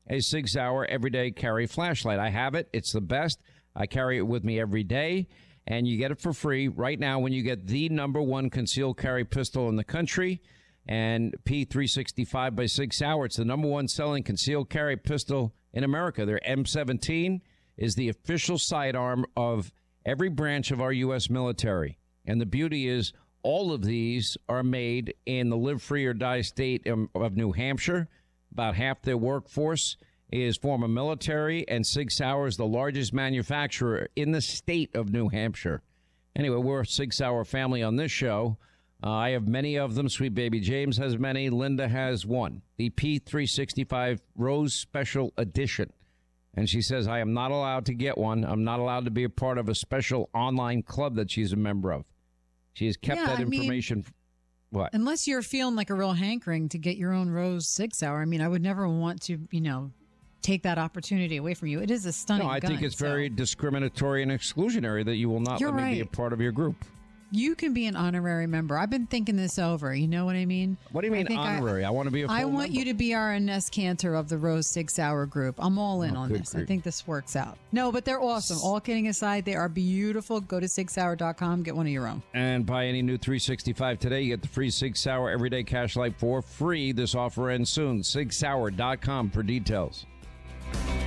a Sig Sauer everyday carry flashlight. I have it. It's the best. I carry it with me every day, and you get it for free right now when you get the #1 concealed carry pistol in the country. And P365 by Sig Sauer. It's the #1 selling concealed carry pistol in America. Their M17 is the official sidearm of every branch of our U.S. military. And the beauty is all of these are made in the live free or die state of New Hampshire. About half their workforce is former military, and Sig Sauer is the largest manufacturer in the state of New Hampshire. Anyway, we're a Sig Sauer family on this show. I have many of them. Sweet baby James has many. Linda has one, the P365 Rose Special Edition. And she says, I am not allowed to get one. I'm not allowed to be a part of a special online club that she's a member of. She has kept that information. What? Unless you're feeling like a real hankering to get your own Rose Sig Sauer. I mean, I would never want to, take that opportunity away from you. It is a stunning gun. No, I think it's very discriminatory and exclusionary that you will not let me be a part of your group. You can be an honorary member. I've been thinking this over. You know what I mean? What do you mean honorary? I want to be a full I want member. you to be our Ines Cantor of the Rose Sig Sauer group. I'm all in on this. I think this works out. No, but they're awesome. All kidding aside, they are beautiful. Go to SigSauer.com. Get one of your own. And buy any new 365 today. You get the free Sig Sauer Everyday Cash Light for free. This offer ends soon. SigSauer.com for details.